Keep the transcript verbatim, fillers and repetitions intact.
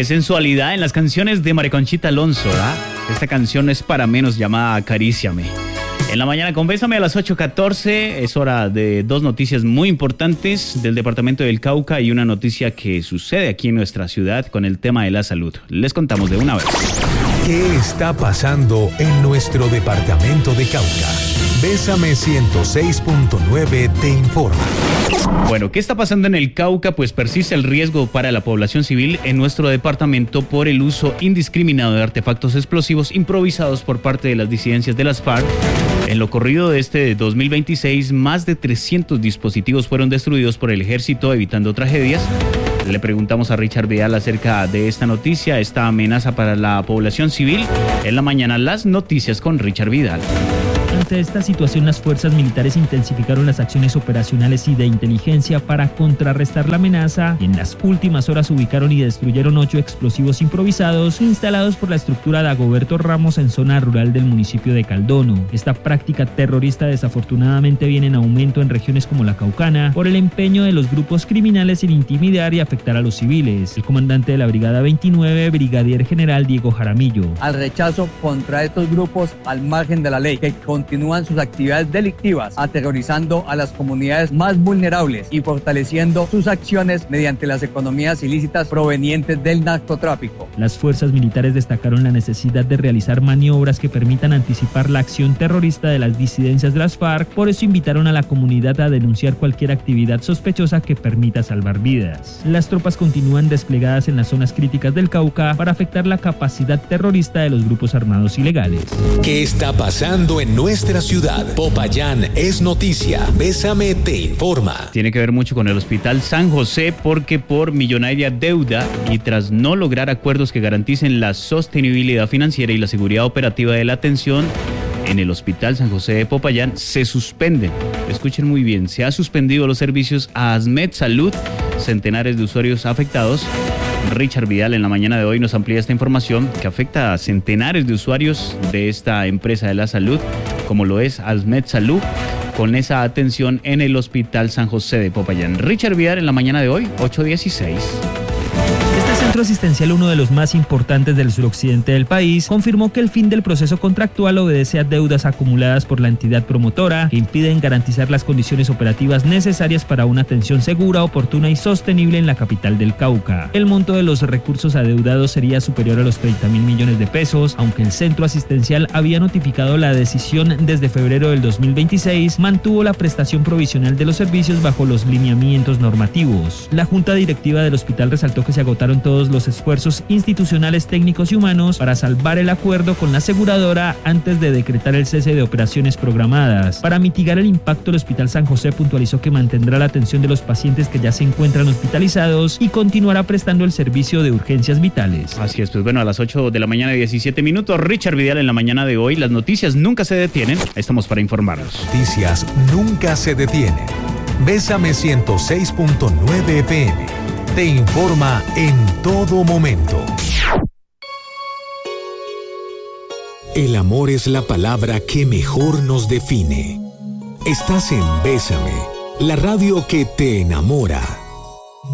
Qué sensualidad en las canciones de María Conchita Alonso, ¿ah? Esta canción no es para menos, llamada Acaríciame. En la mañana con Bésame a las ocho catorce es hora de dos noticias muy importantes del departamento del Cauca y una noticia que sucede aquí en nuestra ciudad con el tema de la salud. Les contamos de una vez. ¿Qué está pasando en nuestro departamento de Cauca? Bésame ciento seis punto nueve te informa. Bueno, ¿qué está pasando en el Cauca? Pues persiste el riesgo para la población civil en nuestro departamento por el uso indiscriminado de artefactos explosivos improvisados por parte de las disidencias de las FARC. En lo corrido de este dos mil veintiséis, más de trescientos dispositivos fueron destruidos por el ejército, evitando tragedias. Le preguntamos a Richard Vidal acerca de esta noticia, esta amenaza para la población civil. En la mañana, las noticias con Richard Vidal. Ante esta situación, las fuerzas militares intensificaron las acciones operacionales y de inteligencia para contrarrestar la amenaza y en las últimas horas ubicaron y destruyeron ocho explosivos improvisados instalados por la estructura Dagoberto Ramos en zona rural del municipio de Caldono. Esta práctica terrorista desafortunadamente viene en aumento en regiones como la Caucana por el empeño de los grupos criminales en intimidar y afectar a los civiles. El comandante de la Brigada veintinueve, Brigadier General Diego Jaramillo. Al rechazo contra estos grupos al margen de la ley, que continúan sus actividades delictivas, aterrorizando a las comunidades más vulnerables y fortaleciendo sus acciones mediante las economías ilícitas provenientes del narcotráfico. Las fuerzas militares destacaron la necesidad de realizar maniobras que permitan anticipar la acción terrorista de las disidencias de las FARC, por eso invitaron a la comunidad a denunciar cualquier actividad sospechosa que permita salvar vidas. Las tropas continúan desplegadas en las zonas críticas del Cauca para afectar la capacidad terrorista de los grupos armados ilegales. ¿Qué está pasando en nuestra ciudad? Popayán es noticia. Bésame te informa. Tiene que ver mucho con el Hospital San José porque por millonaria deuda y tras no lograr acuerdos que garanticen la sostenibilidad financiera y la seguridad operativa de la atención en el Hospital San José de Popayán, se suspenden, escuchen muy bien, se ha suspendido los servicios a ASMED Salud, centenares de usuarios afectados. Richard Vidal en la mañana de hoy nos amplía esta información que afecta a centenares de usuarios de esta empresa de la salud, como lo es ASMED Salud, con esa atención en el Hospital San José de Popayán. Richard Vidal en la mañana de hoy, ocho dieciséis. Este centro asistencial, uno de los más importantes del suroccidente del país, confirmó que el fin del proceso contractual obedece a deudas acumuladas por la entidad promotora que impiden garantizar las condiciones operativas necesarias para una atención segura, oportuna y sostenible en la capital del Cauca. El monto de los recursos adeudados sería superior a los treinta mil millones de pesos, aunque el centro asistencial había notificado la decisión desde febrero del dos mil veintiséis, mantuvo la prestación provisional de los servicios bajo los lineamientos normativos. La junta directiva del hospital resaltó que se agotaron todos los esfuerzos institucionales, técnicos y humanos para salvar el acuerdo con la aseguradora antes de decretar el cese de operaciones programadas. Para mitigar el impacto, el Hospital San José puntualizó que mantendrá la atención de los pacientes que ya se encuentran hospitalizados y continuará prestando el servicio de urgencias vitales. Así es, pues bueno, a las ocho de la mañana, diecisiete minutos, Richard Vidal en la mañana de hoy. Las noticias nunca se detienen, estamos para informarlos. Noticias nunca se detienen. Bésame ciento seis punto nueve F M. Te informa en todo momento. El amor es la palabra que mejor nos define. Estás en Bésame, la radio que te enamora.